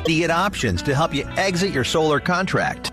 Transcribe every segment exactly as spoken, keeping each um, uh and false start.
immediate options to help you exit your solar contract.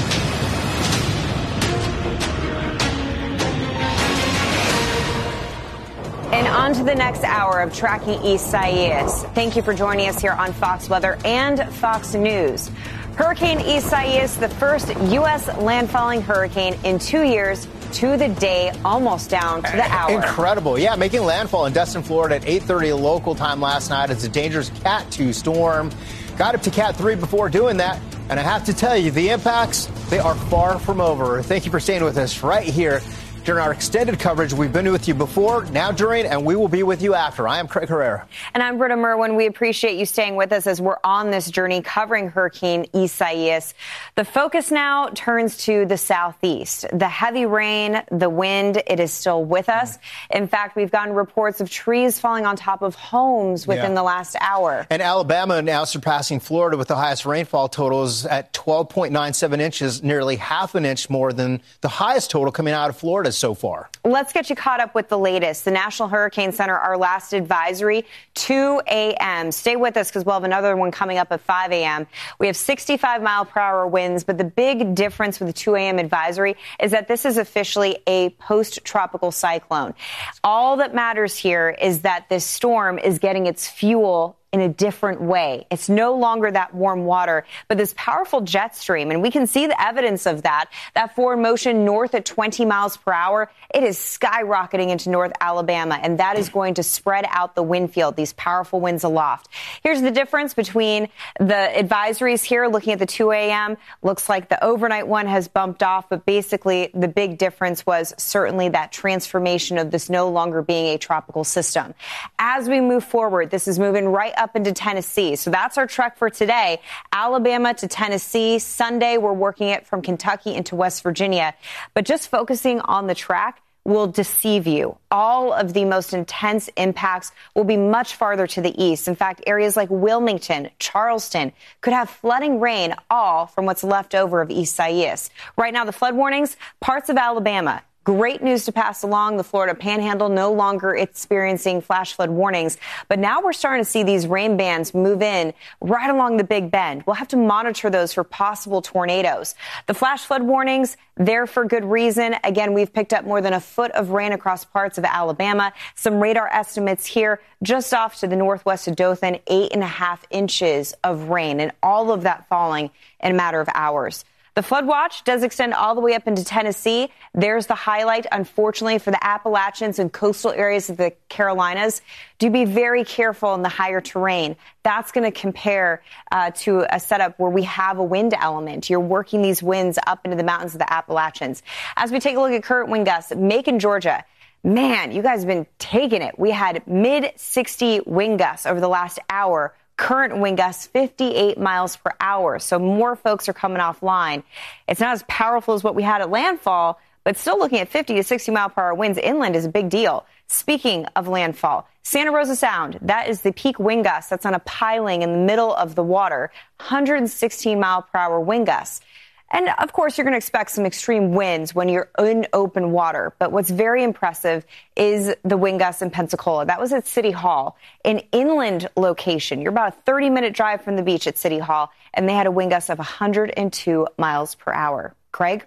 And on to the next hour of tracking Isaias. Thank you for joining us here on Fox Weather and Fox News. Hurricane Isaias, the first U S landfalling hurricane in two years, to the day, almost down to the hour. Incredible. Yeah, making landfall in Destin, Florida at eight thirty local time last night as a dangerous Cat two storm. Got up to Cat three before doing that. And I have to tell you, the impacts, they are far from over. Thank you for staying with us right here during our extended coverage. We've been with you before, now during, and we will be with you after. I am Craig Herrera. And I'm Britta Merwin. We appreciate you staying with us as we're on this journey covering Hurricane Isaias. The focus now turns to the southeast. The heavy rain, the wind, it is still with us. In fact, we've gotten reports of trees falling on top of homes within yeah. the last hour. And Alabama now surpassing Florida with the highest rainfall totals at twelve point nine seven inches, nearly half an inch more than the highest total coming out of Florida so far. Let's get you caught up with the latest. The National Hurricane Center, our last advisory, two a.m. Stay with us because we'll have another one coming up at five a.m. We have sixty-five mile per hour winds, but the big difference with the two a.m. advisory is that this is officially a post-tropical cyclone. All that matters here is that this storm is getting its fuel in a different way. It's no longer that warm water, but this powerful jet stream. And we can see the evidence of that. That forward motion north at twenty miles per hour, it is skyrocketing into North Alabama. And that is going to spread out the wind field, these powerful winds aloft. Here's the difference between the advisories here. Looking at the two a.m., looks like the overnight one has bumped off. But basically, the big difference was certainly that transformation of this no longer being a tropical system. As we move forward, this is moving right up into Tennessee. So that's our trek for today. Alabama to Tennessee. Sunday, we're working it from Kentucky into West Virginia. But just focusing on the track will deceive you. All of the most intense impacts will be much farther to the east. In fact, areas like Wilmington, Charleston could have flooding rain, all from what's left over of Isaias. Right now, the flood warnings, parts of Alabama. Great news to pass along. The Florida Panhandle no longer experiencing flash flood warnings. But now we're starting to see these rain bands move in right along the Big Bend. We'll have to monitor those for possible tornadoes. The flash flood warnings, there for good reason. Again, we've picked up more than a foot of rain across parts of Alabama. Some radar estimates here just off to the northwest of Dothan, eight and a half inches of rain, and all of that falling in a matter of hours. The flood watch does extend all the way up into Tennessee. There's the highlight, unfortunately, for the Appalachians and coastal areas of the Carolinas. Do be very careful in the higher terrain. That's going to compare uh, to a setup where we have a wind element. You're working these winds up into the mountains of the Appalachians. As we take a look at current wind gusts, Macon, Georgia. Man, you guys have been taking it. We had mid sixty wind gusts over the last hour. Current wind gusts fifty-eight miles per hour. So more folks are coming offline. It's not as powerful as what we had at landfall, but still looking at fifty to sixty mile per hour winds inland is a big deal. Speaking of landfall, Santa Rosa Sound, that is the peak wind gust. That's on a piling in the middle of the water, one hundred sixteen mile per hour wind gusts. And, of course, you're going to expect some extreme winds when you're in open water. But what's very impressive is the wind gusts in Pensacola. That was at City Hall, an inland location. You're about a thirty-minute drive from the beach at City Hall, and they had a wind gust of one hundred two miles per hour. Craig?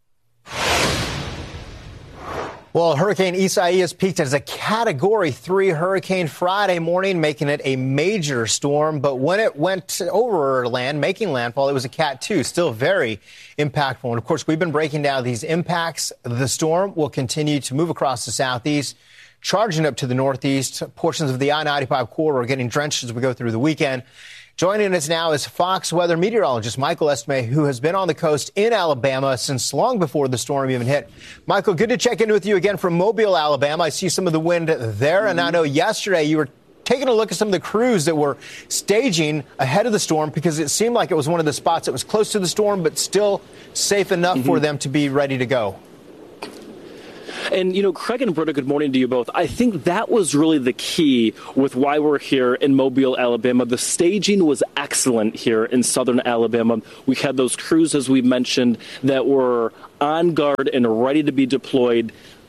Well, Hurricane Isaias peaked as a Category three hurricane Friday morning, making it a major storm. But when it went over land, making landfall, it was a Cat two, still very impactful. And, of course, we've been breaking down these impacts. The storm will continue to move across the southeast, charging up to the northeast. Portions of the I ninety-five corridor are getting drenched as we go through the weekend. Joining us now is Fox weather meteorologist Michael Estime, who has been on the coast in Alabama since long before the storm even hit. Michael, good to check in with you again from Mobile, Alabama. I see some of the wind there, and I know yesterday you were taking a look at some of the crews that were staging ahead of the storm because it seemed like it was one of the spots that was close to the storm but still safe enough mm-hmm. for them to be ready to go. And, you know, Craig and Britta, good morning to you both. I think that was really the key with why we're here in Mobile, Alabama. The staging was excellent here in southern Alabama. We had those crews, as we mentioned, that were on guard and ready to be deployed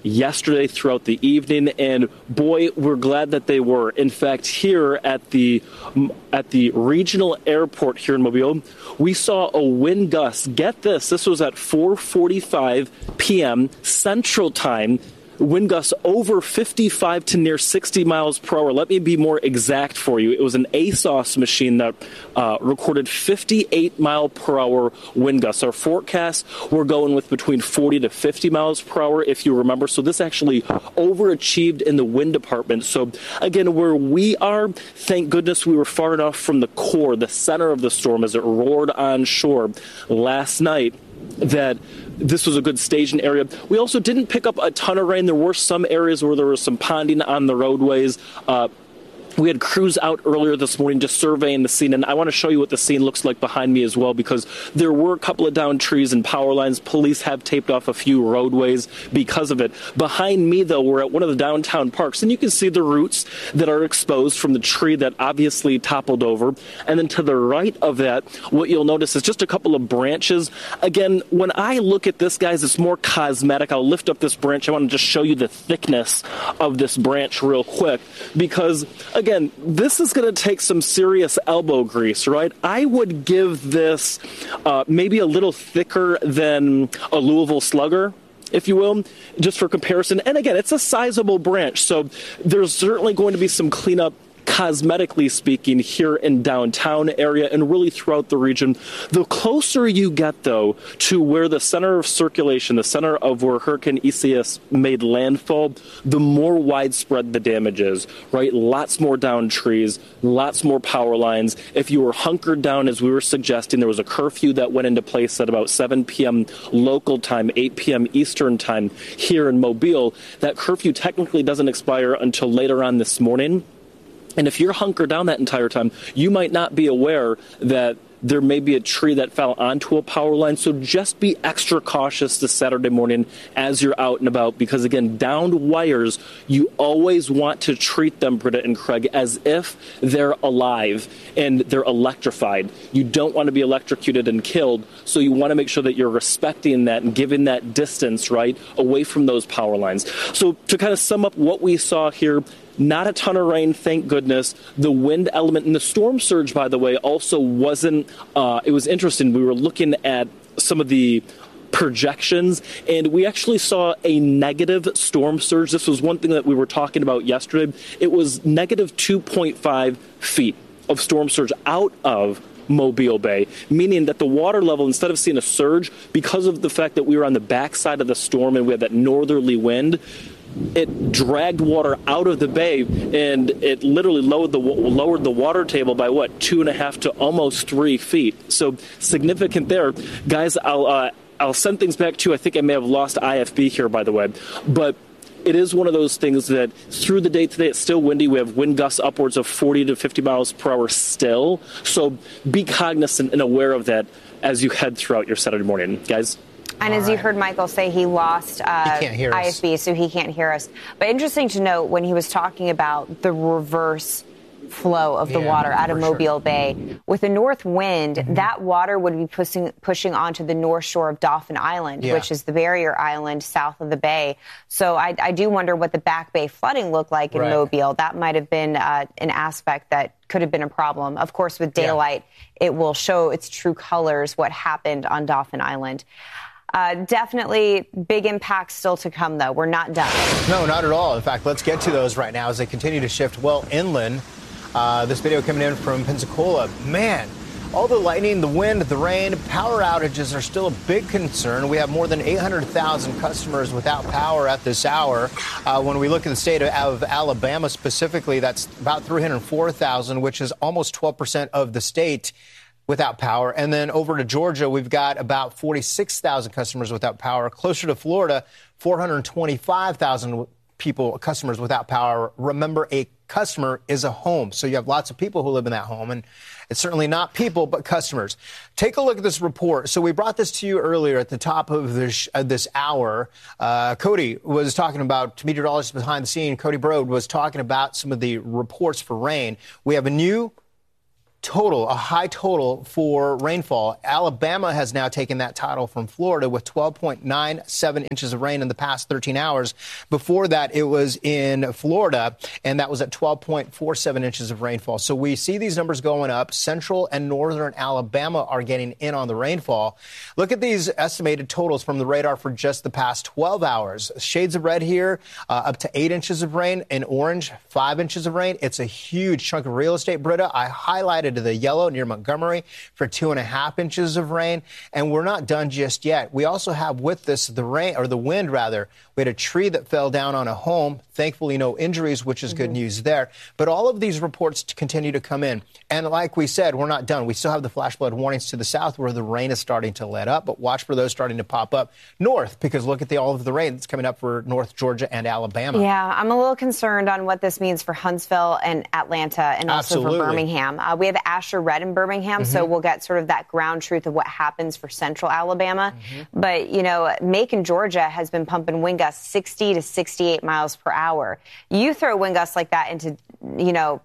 yesterday throughout the evening, and boy, we're glad that they were. In fact, here at the at the regional airport here in Mobile, we saw a wind gust. Get this, this was at four forty-five p.m. Central Time. Wind gusts over fifty-five to near sixty miles per hour. Let me be more exact for you. It was an A S O S machine that uh, recorded fifty-eight mile per hour wind gusts. Our forecast, we're going with between forty to fifty miles per hour, if you remember. So this actually overachieved in the wind department. So again, where we are, thank goodness we were far enough from the core, the center of the storm as it roared on shore last night, that this was a good staging area. We also didn't pick up a ton of rain. There were some areas where there was some ponding on the roadways. Uh, We had crews out earlier this morning just surveying the scene, and I want to show you what the scene looks like behind me as well, because there were a couple of downed trees and power lines. Police have taped off a few roadways because of it. Behind me, though, we're at one of the downtown parks, and you can see the roots that are exposed from the tree that obviously toppled over. And then to the right of that, what you'll notice is just a couple of branches. Again, when I look at this, guys, it's more cosmetic. I'll lift up this branch. I want to just show you the thickness of this branch real quick, because again, this is going to take some serious elbow grease, right? I would give this uh, maybe a little thicker than a Louisville Slugger, if you will, just for comparison. And again, it's a sizable branch, so there's certainly going to be some cleanup, cosmetically speaking, here in downtown area and really throughout the region. The closer you get, though, to where the center of circulation, the center of where Hurricane Isaias made landfall, the more widespread the damage is, right? Lots more downed trees, lots more power lines. If you were hunkered down, as we were suggesting, there was a curfew that went into place at about seven p.m. local time, eight p.m. Eastern time here in Mobile. That curfew technically doesn't expire until later on this morning. And if you're hunkered down that entire time, you might not be aware that there may be a tree that fell onto a power line. So just be extra cautious this Saturday morning as you're out and about, because again, downed wires, you always want to treat them, Britta and Craig, as if they're alive and they're electrified. You don't want to be electrocuted and killed, so you want to make sure that you're respecting that and giving that distance, right, away from those power lines. So to kind of sum up what we saw here, not a ton of rain, thank goodness. The wind element and the storm surge, by the way, also wasn't, uh, it was interesting. We were looking at some of the projections, and we actually saw a negative storm surge. This was one thing that we were talking about yesterday. It was negative two point five feet of storm surge out of Mobile Bay, meaning that the water level, instead of seeing a surge, because of the fact that we were on the backside of the storm and we had that northerly wind, it dragged water out of the bay, and it literally lowered the lowered the water table by what, two and a half to almost three feet. So significant there, guys. I'll uh, I'll send things back to you. I think I may have lost I F B here, by the way, but it is one of those things that through the day today, it's still windy. We have wind gusts upwards of forty to fifty miles per hour still. So be cognizant and aware of that as you head throughout your Saturday morning, guys. And All as right. you heard Michael say, he lost uh, I F B, so he can't hear us. But interesting to note when he was talking about the reverse flow of the yeah, water out of Mobile sure. Bay. With the north wind, mm-hmm. that water would be pushing pushing onto the north shore of Dauphin Island, yeah. which is the barrier island south of the bay. So I, I do wonder what the back bay flooding looked like in right. Mobile. That might have been uh, an aspect that could have been a problem. Of course, with daylight, yeah. it will show its true colors, what happened on Dauphin Island. Uh, definitely big impacts still to come, though. We're not done. No, not at all. In fact, let's get to those right now as they continue to shift well inland. Uh, this video coming in from Pensacola. Man, all the lightning, the wind, the rain, power outages are still a big concern. We have more than eight hundred thousand customers without power at this hour. Uh, when we look at the state of, of Alabama specifically, that's about three hundred four thousand, which is almost twelve percent of the state without power. And then over to Georgia, we've got about forty-six thousand customers without power. Closer to Florida, four hundred twenty-five thousand people, customers without power. Remember, a customer is a home. So you have lots of people who live in that home, and it's certainly not people, but customers. Take a look at this report. So we brought this to you earlier at the top of this, uh, this hour. Uh, Cody was talking about, meteorologist behind the scene, Cody Brode was talking about some of the reports for rain. We have a new total, a high total for rainfall. Alabama has now taken that title from Florida with twelve point nine seven inches of rain in the past thirteen hours. Before that, it was in Florida, and that was at twelve point four seven inches of rainfall. So we see these numbers going up. Central and northern Alabama are getting in on the rainfall. Look at these estimated totals from the radar for just the past twelve hours. Shades of red here, uh, up to eight inches of rain. In orange, five inches of rain. It's a huge chunk of real estate, Britta. I highlighted to the yellow near Montgomery for two and a half inches of rain. And we're not done just yet. We also have with this the rain, or the wind rather. We had a tree that fell down on a home. Thankfully, no injuries, which is mm-hmm. good news there. But all of these reports continue to come in. And like we said, we're not done. We still have the flash flood warnings to the south where the rain is starting to let up. But watch for those starting to pop up north, because look at the, all of the rain that's coming up for North Georgia and Alabama. Yeah, I'm a little concerned on what this means for Huntsville and Atlanta and also Absolutely. for Birmingham. Uh, we have Asher Red in Birmingham, mm-hmm. so we'll get sort of that ground truth of what happens for central Alabama. Mm-hmm. But, you know, Macon, Georgia has been pumping wind gusts sixty to sixty-eight miles per hour. You throw wind gusts like that into, you know,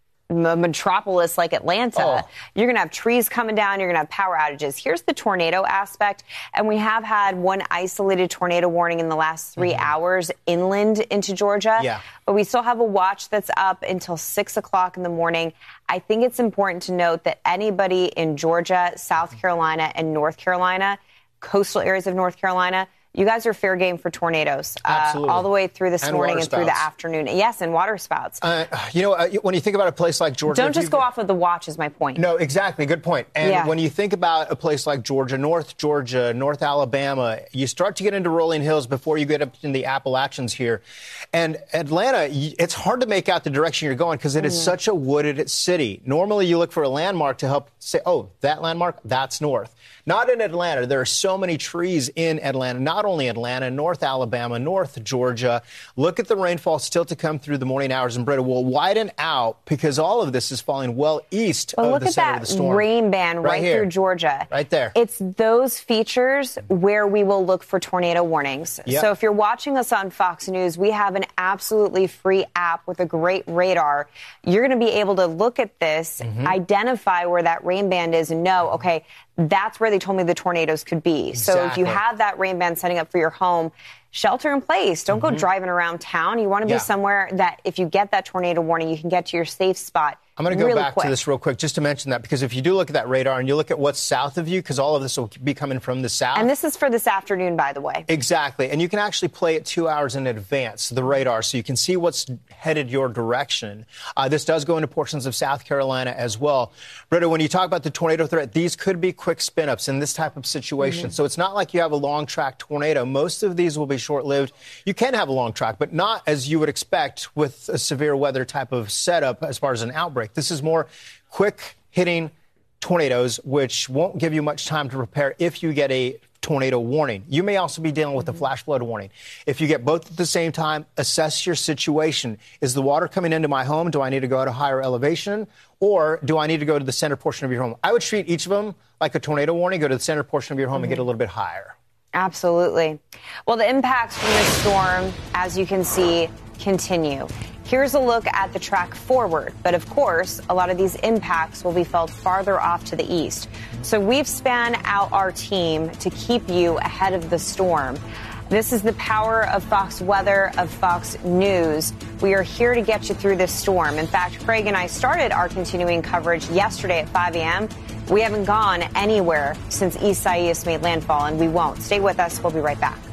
a metropolis like Atlanta, oh. you're going to have trees coming down, you're going to have power outages. Here's the tornado aspect, and we have had one isolated tornado warning in the last three mm-hmm. hours inland into Georgia, yeah. but we still have a watch that's up until six o'clock in the morning. I think it's important to note that anybody in Georgia, South Carolina, and North Carolina, coastal areas of North Carolina, you guys are fair game for tornadoes uh, all the way through this and morning and through the spouts. afternoon. Yes, and water spouts. Uh, you know, uh, when you think about a place like Georgia... Don't just go off of the watch is my point. No, exactly. Good point. And yeah. when you think about a place like Georgia, North Georgia, North Alabama, you start to get into rolling hills before you get up in the Appalachians here. And Atlanta, it's hard to make out the direction you're going because it mm-hmm. is such a wooded city. Normally, you look for a landmark to help say, oh, that landmark, that's north. Not in Atlanta. There are so many trees in Atlanta, not only Atlanta, North Alabama, North Georgia. Look at the rainfall still to come through the morning hours, and Britta will widen out because all of this is falling well east but of the center of the storm. Look at that rain band right, right through Georgia. Right there. It's those features where we will look for tornado warnings. Yep. So if you're watching us on Fox News, we have an absolutely free app with a great radar. You're going to be able to look at this, mm-hmm. identify where that rain band is, and know, okay, that's where they told me the tornadoes could be. Exactly. So if you have that rain band setting up for your home, shelter in place. Don't mm-hmm. go driving around town. You want to be yeah. somewhere that if you get that tornado warning, you can get to your safe spot. I'm going to go really back quick. to this real quick just to mention that, because if you do look at that radar and you look at what's south of you, because all of this will be coming from the south. And this is for this afternoon, by the way. Exactly. And you can actually play it two hours in advance, the radar, so you can see what's headed your direction. Uh, this does go into portions of South Carolina as well. Britta, when you talk about the tornado threat, these could be quick spin-ups in this type of situation. Mm-hmm. So it's not like you have a long-track tornado. Most of these will be short-lived. You can have a long track, but not as you would expect with a severe weather type of setup as far as an outbreak. This is more quick hitting tornadoes, which won't give you much time to prepare if you get a tornado warning. You may also be dealing with a flash flood warning. If you get both at the same time, assess your situation. Is the water coming into my home? Do I need to go at a higher elevation? Or do I need to go to the center portion of your home? I would treat each of them like a tornado warning. Go to the center portion of your home mm-hmm. and get a little bit higher. Absolutely. Well, the impacts from this storm, as you can see, continue. Here's a look at the track forward. But of course, a lot of these impacts will be felt farther off to the east. So we've spanned out our team to keep you ahead of the storm. This is the power of Fox Weather, of Fox News. We are here to get you through this storm. In fact, Craig and I started our continuing coverage yesterday at five a.m. We haven't gone anywhere since Isaias made landfall, and we won't. Stay with us. We'll be right back.